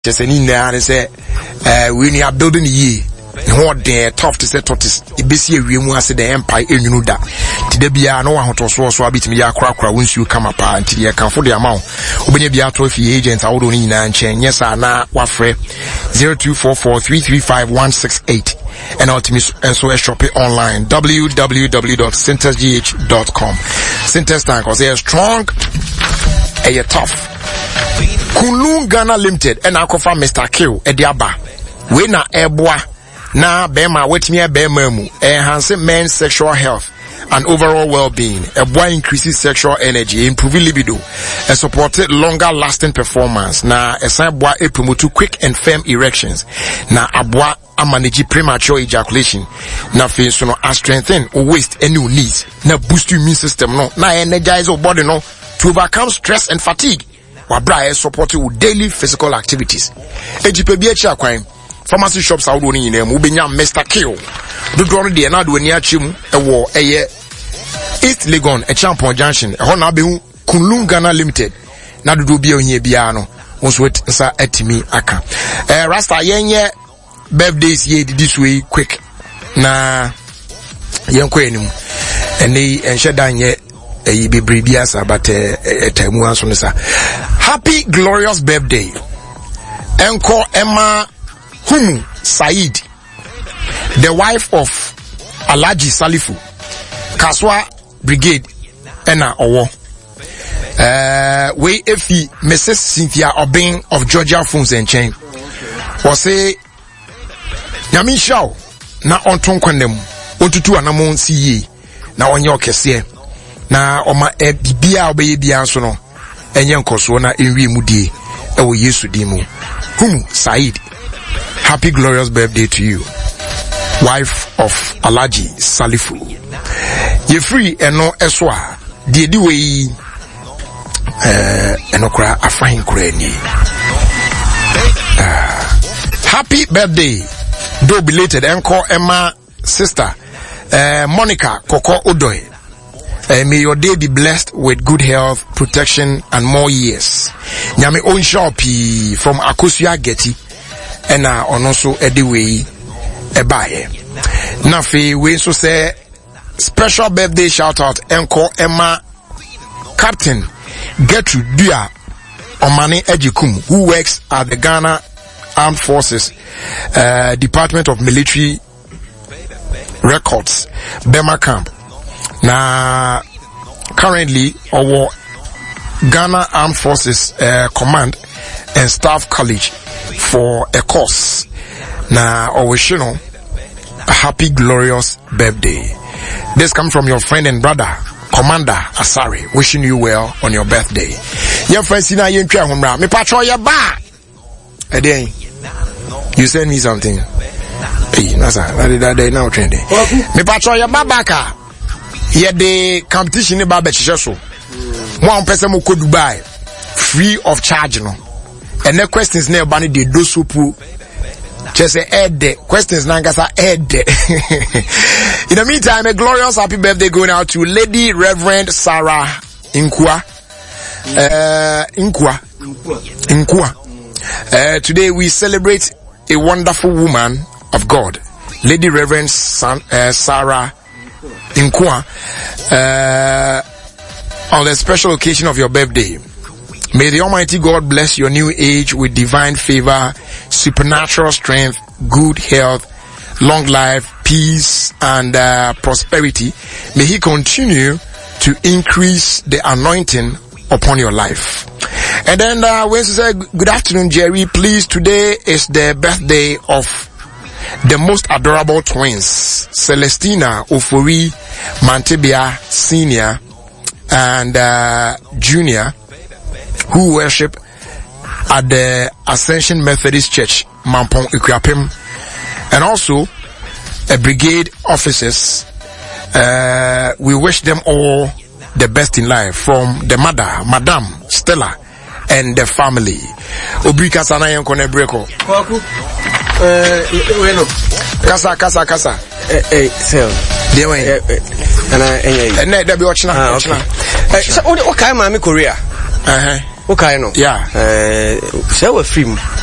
just any now say we are building ye what they tough to say tortoise ibesi we mu ase the empire enunu da tide bia no wa hoto so abitimi ya krakra once you come up and ye kan for the amount obenya bia to fi agent awodo ni nyina nchen yes na wafre 0244335168 and ultimately so shop it online www.centersgh.com. Centers Tank was a strong a tough Kunlun Ghana Limited and Akofa Mr. Q Ediaba we na eboa na bema wetimi bema mu enhance men's sexual health and overall well-being. Eboa increases sexual energy, improving libido, and supported longer lasting performance. Na eboa promote quick and firm erections. Na eboa manage premature ejaculation. Na face no strengthen or waste any needs. Na boost your immune system no. Na energize your body no to overcome stress and fatigue. Wabra support with daily physical activities. EGPBH akwan pharmacy shops out on in them ubenya Mr. Kill. Do draw the another when you chim a war a year East Legon a Champon Junction a Honabu Kunlun Ghana Limited. Na do be on ye biano was with sa etimi aka. Rasta yenye birthdays ye this way quick. Na yankwenum and they and shedan ye a bibribiasa but time once on sa. Happy glorious birthday. Enko Emma Humu Said, the wife of Alaji Salifu, Kaswa Brigade, Ena Owo. We efi Mrs. Cynthia Obeng of Georgia Phones and Chain. Was say Yami Shao na onton kwandem otutu anamon siye na onye okese na oma bibia obeye bia so no enye nkoso na enwi mudie ewo Yesu dimu. Humu Said, happy glorious birthday to you, wife of Alaji Salifu. Ye free eno eswa die di we eno kra afahin kra ni. Happy birthday, though belated, enko Emma sister Monica Koko Odoy. May your day be blessed with good health, protection, and more years. Nyame on shopi from Akosia Getty, and also Ediway Ebaye. Nafi, we so say special birthday shout out Enko Emma Captain Gertrude Dua Omani Ejikum, who works at the Ghana Armed Forces Department of Military Records, Bema Camp. Na currently our Ghana Armed Forces Command and Staff College for a course. Na our a happy glorious birthday. This comes from your friend and brother Commander Asari, wishing you well on your birthday. Your friend Sina Yentwa Humra, me patrol ya ba. Again, you send me something. Hey, nasa, that day now trending. Me patrol ya babaka. Here the competition in Babechi so. One person who could Dubai free of charge no. And the questions near Bani de do supu. Just say the questions nangasa in the meantime, a glorious happy birthday going out to Lady Reverend Sarah Inkwa. Today we celebrate a wonderful woman of God, Lady Reverend Sarah Inkwa, on the special occasion of your birthday. May the Almighty God bless your new age with divine favor, supernatural strength, good health, long life, peace, and prosperity. May He continue to increase the anointing upon your life. And then when we say good afternoon, Jerry, please, today is the birthday of the most adorable twins, Celestina Ofori Mantebia Senior and Junior, who worship at the Ascension Methodist Church, Mampong Ikuapem, and also brigade officers. We wish them all the best in life, from the mother, Madam Stella, and the family. Obrika sana yankone breko. Kasa. Sir. Dewe. And there be watching. So, what kind of Korea? What kind of? Yeah. So we film.